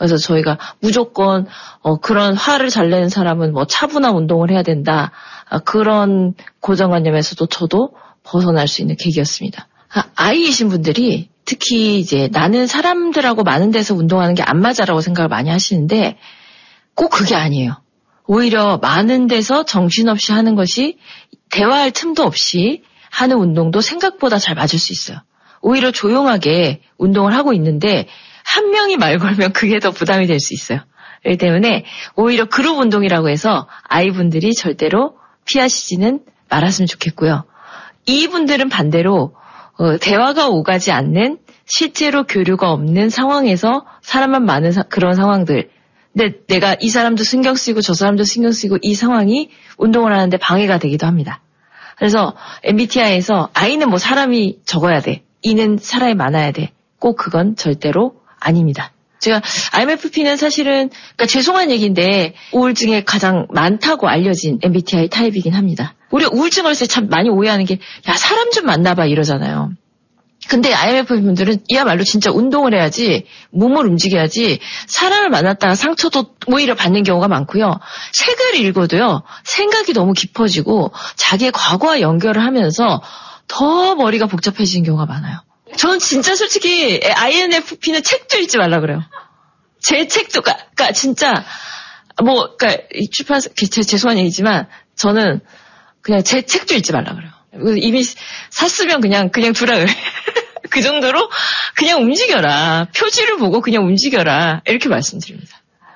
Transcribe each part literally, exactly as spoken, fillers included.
그래서 저희가 무조건 어, 그런 화를 잘 내는 사람은 뭐 차분한 운동을 해야 된다. 아, 그런 고정관념에서도 저도 벗어날 수 있는 계기였습니다. 아, 아이이신 분들이 특히 이제 나는 사람들하고 많은 데서 운동하는 게 안 맞아라고 생각을 많이 하시는데 꼭 그게 아니에요. 오히려 많은 데서 정신없이 하는 것이 대화할 틈도 없이 하는 운동도 생각보다 잘 맞을 수 있어요. 오히려 조용하게 운동을 하고 있는데 한 명이 말 걸면 그게 더 부담이 될 수 있어요. 그렇기 때문에 오히려 그룹 운동이라고 해서 아이분들이 절대로 피하시지는 말았으면 좋겠고요. 이분들은 반대로 어, 대화가 오가지 않는 실제로 교류가 없는 상황에서 사람만 많은 사, 그런 상황들. 근데 내가 이 사람도 신경 쓰이고 저 사람도 신경 쓰이고 이 상황이 운동을 하는데 방해가 되기도 합니다. 그래서 엠비티아이에서 I는 뭐 사람이 적어야 돼. E는 사람이 많아야 돼. 꼭 그건 절대로 아닙니다. 제가 아이엠에프피는 사실은 그러니까 죄송한 얘기인데 우울증에 가장 많다고 알려진 엠비티아이 타입이긴 합니다. 우리 우울증 할 때 참 많이 오해하는 게 야 사람 좀 만나봐 이러잖아요. 근데 아이엠에프피 분들은 이야말로 진짜 운동을 해야지 몸을 움직여야지 사람을 만났다가 상처도 오히려 받는 경우가 많고요. 책을 읽어도요. 생각이 너무 깊어지고 자기의 과거와 연결을 하면서 더 머리가 복잡해지는 경우가 많아요. 저는 진짜 솔직히 아이엔에프피는 책도 읽지 말라 그래요. 제 책도, 그러니까, 그러니까 진짜 뭐, 그러니까 출판사 죄송한 얘기지만 저는 그냥 제 책도 읽지 말라 그래요. 이미 샀으면 그냥 그냥 두라 그래. 그 정도로 그냥 움직여라. 표지를 보고 그냥 움직여라. 이렇게 말씀드립니다.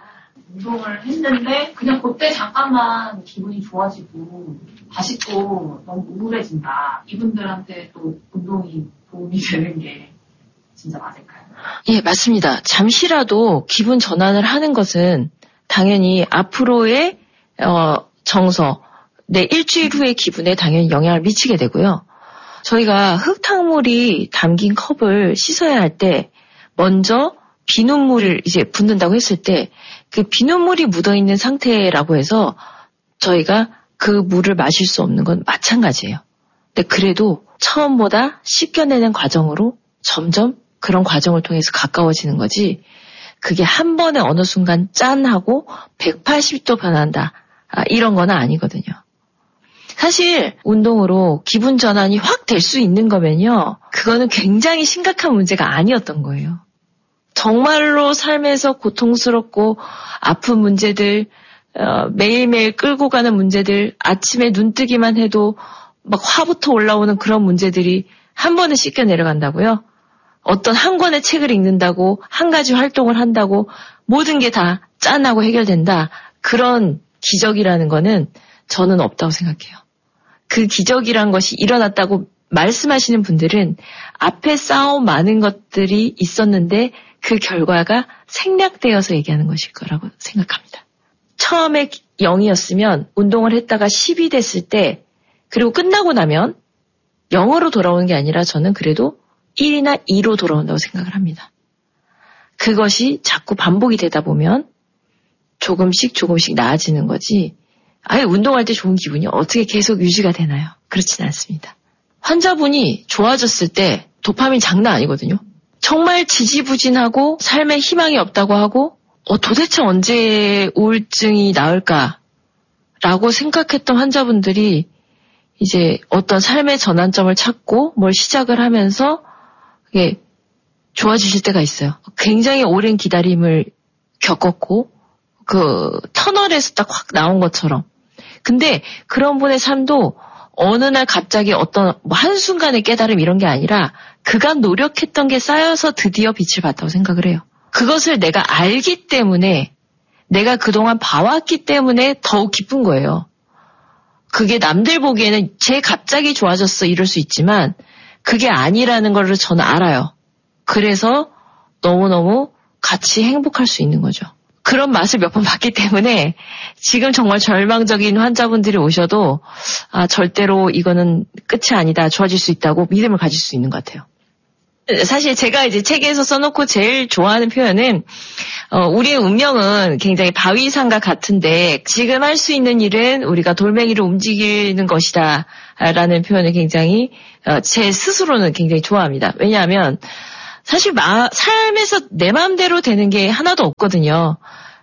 운동을 했는데 그냥 그때 잠깐만 기분이 좋아지고 다시 또 너무 우울해진다. 이분들한테 또 운동이 도움이 되는 게 진짜 맞을까요? 예, 맞습니다. 잠시라도 기분 전환을 하는 것은 당연히 앞으로의 어, 정서, 내 일주일 후의 기분에 당연히 영향을 미치게 되고요. 저희가 흙탕물이 담긴 컵을 씻어야 할 때 먼저 비눗물을 이제 붓는다고 했을 때 그 비눗물이 묻어있는 상태라고 해서 저희가 그 물을 마실 수 없는 건 마찬가지예요. 근데 그래도 처음보다 씻겨내는 과정으로 점점 그런 과정을 통해서 가까워지는 거지 그게 한 번에 어느 순간 짠 하고 백팔십 도 변한다. 아, 이런 건 아니거든요. 사실 운동으로 기분 전환이 확 될 수 있는 거면요. 그거는 굉장히 심각한 문제가 아니었던 거예요. 정말로 삶에서 고통스럽고 아픈 문제들, 어, 매일매일 끌고 가는 문제들, 아침에 눈 뜨기만 해도 막 화부터 올라오는 그런 문제들이 한 번에 씻겨 내려간다고요? 어떤 한 권의 책을 읽는다고 한 가지 활동을 한다고 모든 게 다 짠하고 해결된다. 그런 기적이라는 거는 저는 없다고 생각해요. 그 기적이란 것이 일어났다고 말씀하시는 분들은 앞에 쌓아온 많은 것들이 있었는데 그 결과가 생략되어서 얘기하는 것일 거라고 생각합니다. 처음에 영이었으면 운동을 했다가 십이 됐을 때 그리고 끝나고 나면 영으로 돌아오는 게 아니라 저는 그래도 일이나 이로 돌아온다고 생각을 합니다. 그것이 자꾸 반복이 되다 보면 조금씩 조금씩 나아지는 거지 아예 운동할 때 좋은 기분이 어떻게 계속 유지가 되나요? 그렇진 않습니다. 환자분이 좋아졌을 때 도파민 장난 아니거든요. 정말 지지부진하고 삶에 희망이 없다고 하고 어, 도대체 언제 우울증이 나을까라고 생각했던 환자분들이 이제 어떤 삶의 전환점을 찾고 뭘 시작을 하면서 이게 좋아지실 때가 있어요. 굉장히 오랜 기다림을 겪었고 그 터널에서 딱 확 나온 것처럼. 근데 그런 분의 삶도 어느 날 갑자기 어떤 뭐 한순간의 깨달음 이런 게 아니라 그간 노력했던 게 쌓여서 드디어 빛을 봤다고 생각을 해요. 그것을 내가 알기 때문에 내가 그동안 봐왔기 때문에 더욱 기쁜 거예요. 그게 남들 보기에는 쟤 갑자기 좋아졌어 이럴 수 있지만 그게 아니라는 걸 저는 알아요. 그래서 너무너무 같이 행복할 수 있는 거죠. 그런 맛을 몇 번 봤기 때문에 지금 정말 절망적인 환자분들이 오셔도 아 절대로 이거는 끝이 아니다. 좋아질 수 있다고 믿음을 가질 수 있는 것 같아요. 사실 제가 이제 책에서 써놓고 제일 좋아하는 표현은 어, 우리의 운명은 굉장히 바위산과 같은데 지금 할 수 있는 일은 우리가 돌멩이를 움직이는 것이다 라는 표현을 굉장히 어, 제 스스로는 굉장히 좋아합니다. 왜냐하면 사실 마, 삶에서 내 마음대로 되는 게 하나도 없거든요.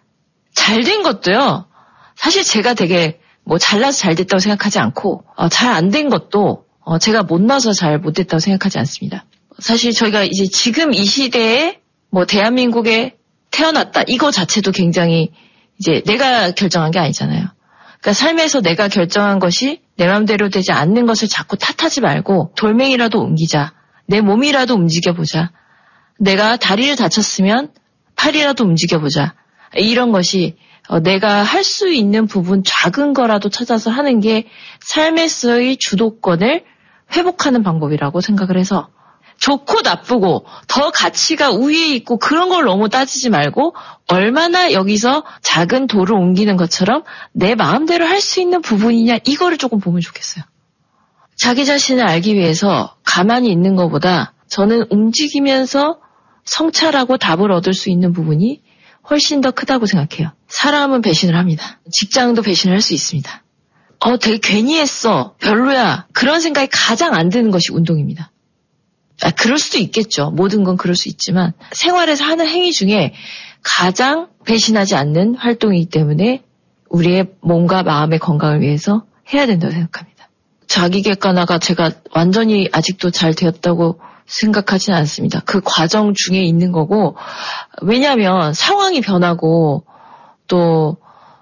잘 된 것도요. 사실 제가 되게 뭐 잘나서 잘 됐다고 생각하지 않고 어, 잘 안 된 것도 어, 제가 못나서 잘 못 됐다고 생각하지 않습니다. 사실 저희가 이제 지금 이 시대에 뭐 대한민국에 태어났다 이거 자체도 굉장히 이제 내가 결정한 게 아니잖아요. 그러니까 삶에서 내가 결정한 것이 내 마음대로 되지 않는 것을 자꾸 탓하지 말고 돌멩이라도 옮기자. 내 몸이라도 움직여보자. 내가 다리를 다쳤으면 팔이라도 움직여보자. 이런 것이 어, 내가 할 수 있는 부분 작은 거라도 찾아서 하는 게 삶에서의 주도권을 회복하는 방법이라고 생각을 해서 좋고 나쁘고 더 가치가 우위에 있고 그런 걸 너무 따지지 말고 얼마나 여기서 작은 돌을 옮기는 것처럼 내 마음대로 할 수 있는 부분이냐 이거를 조금 보면 좋겠어요. 자기 자신을 알기 위해서 가만히 있는 것보다 저는 움직이면서 성찰하고 답을 얻을 수 있는 부분이 훨씬 더 크다고 생각해요. 사람은 배신을 합니다. 직장도 배신을 할 수 있습니다. 어, 되게 괜히 했어. 별로야. 그런 생각이 가장 안 드는 것이 운동입니다. 아, 그럴 수도 있겠죠. 모든 건 그럴 수 있지만 생활에서 하는 행위 중에 가장 배신하지 않는 활동이기 때문에 우리의 몸과 마음의 건강을 위해서 해야 된다고 생각합니다. 자기 객관화가 제가 완전히 아직도 잘 되었다고 생각하지는 않습니다. 그 과정 중에 있는 거고 왜냐하면 상황이 변하고 또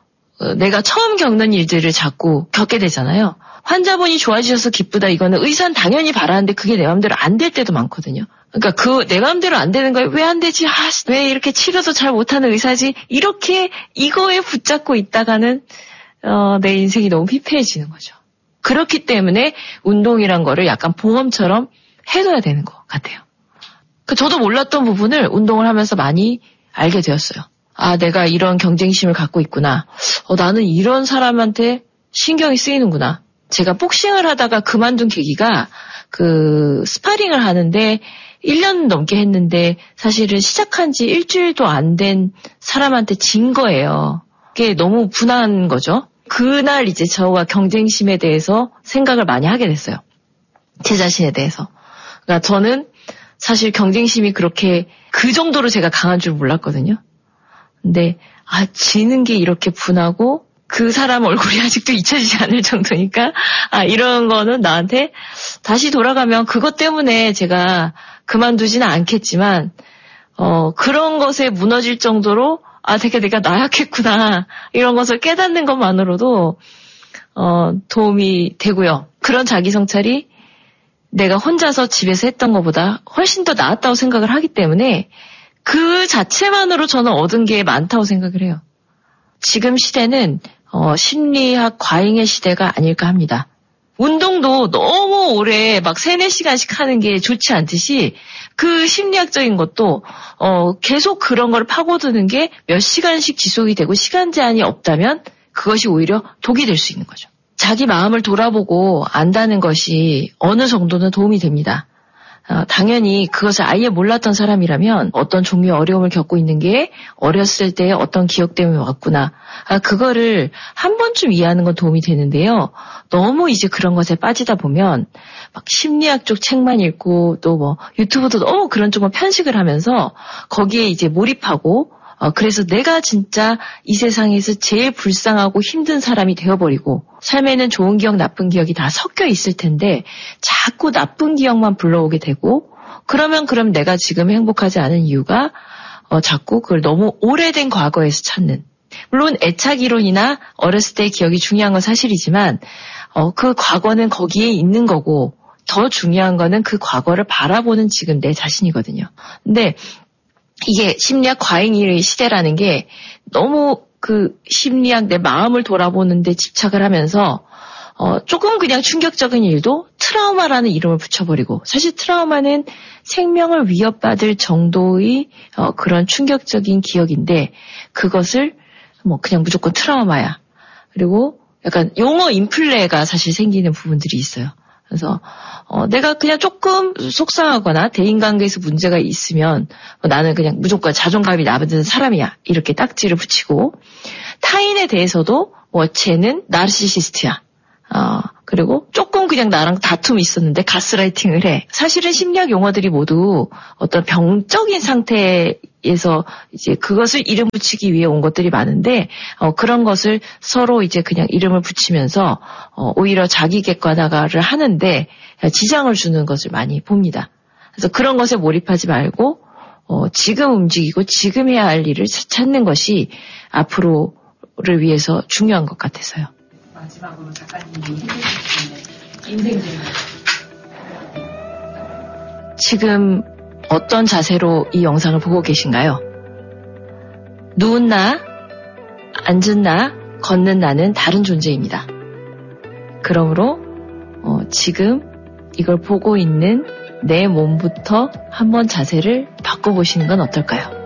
내가 처음 겪는 일들을 자꾸 겪게 되잖아요. 환자분이 좋아지셔서 기쁘다 이거는 의사는 당연히 바라는데 그게 내 마음대로 안 될 때도 많거든요. 그러니까 그 내 마음대로 안 되는 거에 왜 안 되지? 아, 왜 이렇게 치료도 잘 못하는 의사지? 이렇게 이거에 붙잡고 있다가는 어, 내 인생이 너무 피폐해지는 거죠. 그렇기 때문에 운동이란 거를 약간 보험처럼 해둬야 되는 것 같아요. 저도 몰랐던 부분을 운동을 하면서 많이 알게 되었어요. 아, 내가 이런 경쟁심을 갖고 있구나. 어, 나는 이런 사람한테 신경이 쓰이는구나. 제가 복싱을 하다가 그만둔 계기가 그 스파링을 하는데 일 년 넘게 했는데 사실은 시작한 지 일주일도 안 된 사람한테 진 거예요. 그게 너무 분한 거죠. 그날 이제 저와 경쟁심에 대해서 생각을 많이 하게 됐어요. 제 자신에 대해서. 그러니까 저는 사실 경쟁심이 그렇게 그 정도로 제가 강한 줄 몰랐거든요. 근데 아 지는 게 이렇게 분하고 그 사람 얼굴이 아직도 잊혀지지 않을 정도니까 아 이런 거는 나한테 다시 돌아가면 그것 때문에 제가 그만두지는 않겠지만 어 그런 것에 무너질 정도로 아 되게 내가 나약했구나 이런 것을 깨닫는 것만으로도 어 도움이 되고요. 그런 자기 성찰이 내가 혼자서 집에서 했던 것보다 훨씬 더 나았다고 생각을 하기 때문에 그 자체만으로 저는 얻은 게 많다고 생각을 해요. 지금 시대는 어, 심리학 과잉의 시대가 아닐까 합니다. 운동도 너무 오래 막 세네 시간씩 하는 게 좋지 않듯이 그 심리학적인 것도 어, 계속 그런 걸 파고드는 게 몇 시간씩 지속이 되고 시간 제한이 없다면 그것이 오히려 독이 될 수 있는 거죠. 자기 마음을 돌아보고 안다는 것이 어느 정도는 도움이 됩니다. 어, 당연히 그것을 아예 몰랐던 사람이라면 어떤 종류의 어려움을 겪고 있는 게 어렸을 때 어떤 기억 때문에 왔구나. 아, 그거를 한 번쯤 이해하는 건 도움이 되는데요. 너무 이제 그런 것에 빠지다 보면 막 심리학 쪽 책만 읽고 또 뭐 유튜브도 너무 그런 쪽만 편식을 하면서 거기에 이제 몰입하고 어, 그래서 내가 진짜 이 세상에서 제일 불쌍하고 힘든 사람이 되어버리고 삶에는 좋은 기억, 나쁜 기억이 다 섞여 있을 텐데 자꾸 나쁜 기억만 불러오게 되고 그러면 그럼 내가 지금 행복하지 않은 이유가 어, 자꾸 그걸 너무 오래된 과거에서 찾는 물론 애착이론이나 어렸을 때의 기억이 중요한 건 사실이지만 어, 그 과거는 거기에 있는 거고 더 중요한 거는 그 과거를 바라보는 지금 내 자신이거든요. 근데 이게 심리학 과잉의 시대라는 게 너무 그 심리학 내 마음을 돌아보는데 집착을 하면서 어 조금 그냥 충격적인 일도 트라우마라는 이름을 붙여버리고 사실 트라우마는 생명을 위협받을 정도의 어 그런 충격적인 기억인데 그것을 뭐 그냥 무조건 트라우마야. 그리고 약간 용어 인플레가 사실 생기는 부분들이 있어요. 그래서 어, 내가 그냥 조금 속상하거나 대인관계에서 문제가 있으면 어, 나는 그냥 무조건 자존감이 나쁜 사람이야 이렇게 딱지를 붙이고 타인에 대해서도 뭐 쟤는 나르시시스트야 어, 그리고 조금 그냥 나랑 다툼이 있었는데 가스라이팅을 해. 사실은 심리학 용어들이 모두 어떤 병적인 상태에서 이제 그것을 이름 붙이기 위해 온 것들이 많은데, 어, 그런 것을 서로 이제 그냥 이름을 붙이면서, 어, 오히려 자기 객관화를 하는데 지장을 주는 것을 많이 봅니다. 그래서 그런 것에 몰입하지 말고, 어, 지금 움직이고 지금 해야 할 일을 찾는 것이 앞으로를 위해서 중요한 것 같아서요. 마지막으로 작가님이 해주실 수 있는 인생 질문. 지금 어떤 자세로 이 영상을 보고 계신가요? 누운 나, 앉은 나, 걷는 나는 다른 존재입니다. 그러므로 어, 지금 이걸 보고 있는 내 몸부터 한번 자세를 바꿔보시는 건 어떨까요?